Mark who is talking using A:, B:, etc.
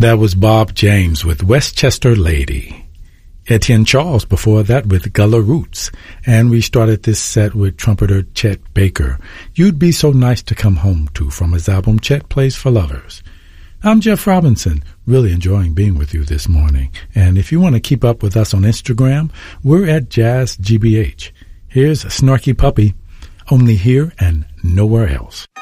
A: That was Bob James with Westchester Lady. Etienne Charles before that with Gullah Roots. And we started this set with trumpeter Chet Baker. You'd Be So Nice to Come Home To from his album Chet Plays for Lovers. I'm Jeff Robinson, really enjoying being with you this morning. And if you want to keep up with us on Instagram, we're at JazzGBH. Here's Snarky Puppy, Only Here and Nowhere Else.